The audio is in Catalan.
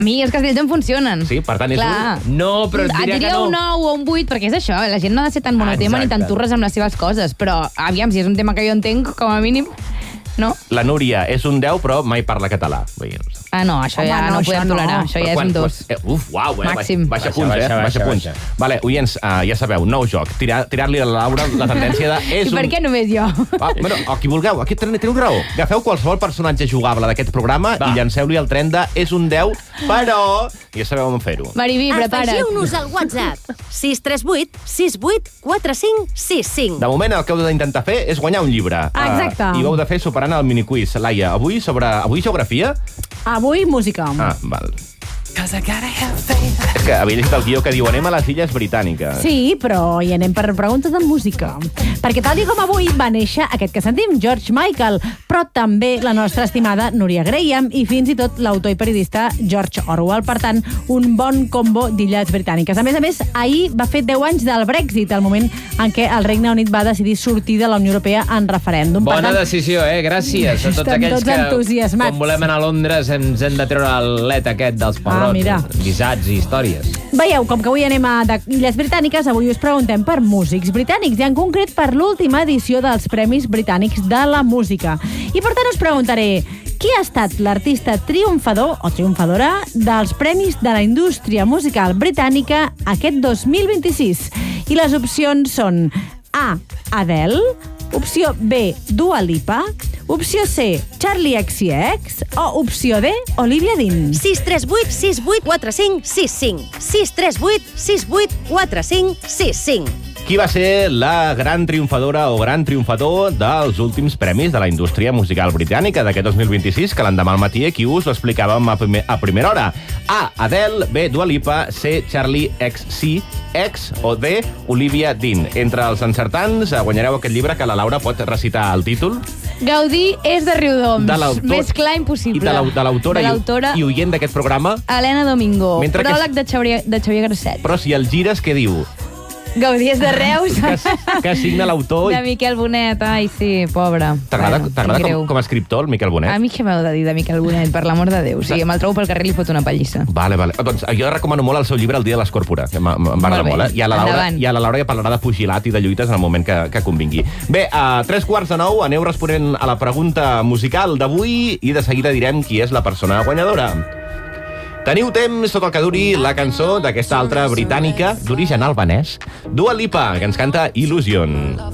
A mi els castells em funcionen. Sí, per tant és un... No, però et diré que diria no. un 9 o un 8, perquè és això, la gent no ha de ser tan monotema ni tan turres amb les seves coses, però aviam, si és un tema que jo entenc, com a mínim, no? La Núria és un 10, però mai parla català. Vull dir, Ah, no, això ja no ho podem tolerar, això ja és un 2. Uau, Màxim. Baixa punts, baixa punts. Vale, oients, ja sabeu, nou joc. Tirar-li a la Laura la tendència de... I per què només jo? Bueno, o qui vulgueu, aquí teniu raó. Agafeu qualsevol personatge jugable d'aquest programa i llanceu-li el tren de és un 10, però ja sabeu on fer-ho. Mariví, prepara't. Afegiu-nos al WhatsApp 638 68 45 65. De moment, el que heu d'intentar fer és guanyar un llibre. Exacte. I ho heu de fer superant el miniquiz. Laia, avui geografia? Avui, música. Ah, val. És que havia llegit el guió que diu anem a les Illes Britàniques. Sí, però hi anem per preguntes de música. Perquè tal com avui va néixer aquest que sentim, George Michael, però també la nostra estimada Núria Graham i fins i tot l'autor i periodista George Orwell. Per tant, un bon combo d'Illes Britàniques. A més, ahir va fer 10 anys del Brexit, el moment en què el Regne Unit va decidir sortir de la Unió Europea en referèndum. Bona decisió, Gràcies a tots aquells que, entusiasmats. quan volem anar a Londres, ens hem de treure l'et aquest dels pebrots, guisats i històries. Veieu, com que avui anem a Illes Britàniques, avui us preguntem per músics britànics, i en concret per l'última edició dels Premis Britànics de la Música. I per tant us preguntaré, qui ha estat l'artista triomfador o triomfadora dels Premis de la Indústria Musical Britànica aquest 2026? I les opcions són A, Adele, opció B, Dua Lipa, opció C, Charlie XCX o opció D, Olivia Dean. 638 68 45 65. 638 68 45 65. Qui va ser la gran triomfadora o gran triomfador dels últims premis de la indústria musical britànica d'aquest 2026, que l'endemà al matí aquí us ho explicàvem a primera hora? A, Adele, B, Dua Lipa, C, Charlie XCX o D, Olivia Dean. Entre els encertants guanyareu aquest llibre que la Laura pot recitar el títol. Gaudí és de Riudoms. Més clar impossible. I de l'autora i oient d'aquest programa, Helena Domingo. Mentre que- Pròleg de Xavier Grasset. però si el gires, què diu? Gaudí és de Reus. Que signa l'autor. De Miquel Bonet. Ai, sí, pobre. T'agrada com a escriptor, el Miquel Bonet? A mi què m'heu de dir de Miquel Bonet, per l'amor de Déu? O sigui, me'l trobo pel carrer i li fot una pallissa. Vale. Doncs jo recomano molt el seu llibre El dia de l'Escòrpora, que m'agrada molt. I a la Laura ja parlarà de pugilat i de lluites en el moment que convingui. Bé, a 8:45 aneu responent a la pregunta musical d'avui i de seguida direm qui és la persona guanyadora. Teniu temps, tot el que duri, la cançó d'aquesta altra britànica d'origen albanès, Dua Lipa, que ens canta Illusion.